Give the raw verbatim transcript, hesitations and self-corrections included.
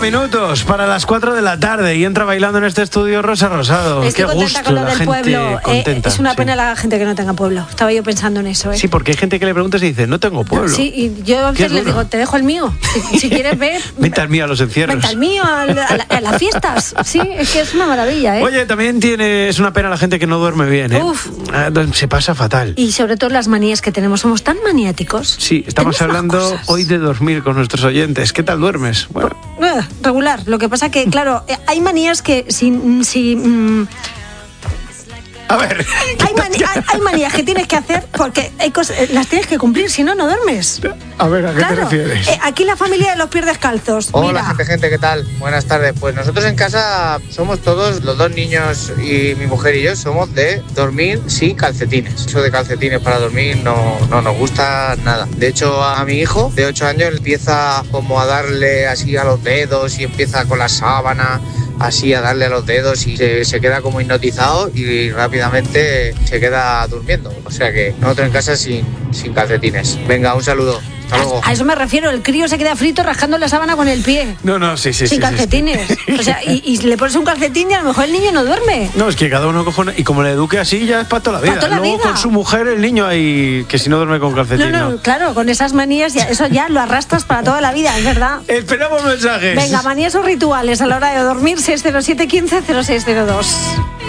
minutos para las cuatro de la tarde y entra bailando en este estudio Rosa Rosado. Estoy Qué contenta gusto, con lo la del gente pueblo. contenta, Eh, es una sí. pena la gente que no tenga pueblo. Estaba yo pensando en eso. ¿eh? Sí, porque hay gente que le preguntas y dice, no tengo pueblo. Sí, y yo a Qué veces les duro. digo, te dejo el mío. Si, si quieres ver, Vente al mío a los encierros. vente al mío, a, la- a la- a las fiestas. Sí, es que es una maravilla, ¿eh? Oye, también tiene, es una pena la gente que no duerme bien, ¿eh? Uf. Ah, Se pasa fatal. Y sobre todo las manías que tenemos. Somos tan maniáticos. Sí, estamos Tenemos hablando cosas. hoy de dormir con nuestros oyentes. ¿Qué tal duermes? Bueno, Eh, regular. Lo que pasa que, claro, eh, hay manías que si... si mm, a ver. hay, mani- hay- hay manías que tienes que hacer porque hay cosas, eh, las tienes que cumplir, si no, no duermes. A ver, ¿a qué Claro. te refieres? Eh, aquí la familia de los pies descalzos. Hola Mira. gente, gente, ¿qué tal? Buenas tardes. Pues nosotros en casa somos todos, los dos niños y mi mujer y yo, somos de dormir sin calcetines. Eso de calcetines para dormir no, no nos gusta nada. De hecho, a mi hijo de ocho años empieza como a darle así a los dedos y empieza con la sábana así a darle a los dedos y se, se queda como hipnotizado y rápidamente se queda durmiendo. O sea que nosotros en casa sin, sin calcetines. Venga, un saludo. Hasta luego. A, a eso me refiero, el crío se queda frito rascando la sábana con el pie. No, no, sí, sí, sin sí, calcetines. sí, sí. O sea, y, y le pones un calcetín y a lo mejor el niño no duerme. No, es que cada uno coge una- y como le eduque así ya es para toda la vida. Pa' toda la Luego vida. con su mujer el niño ahí que si no duerme con No, calcetín, no, no. claro, con esas manías, ya, eso ya lo arrastras para toda la vida, es verdad. Esperamos mensajes. Venga, manías o rituales a la hora de dormir, seis cero siete, quince, cero seis cero dos.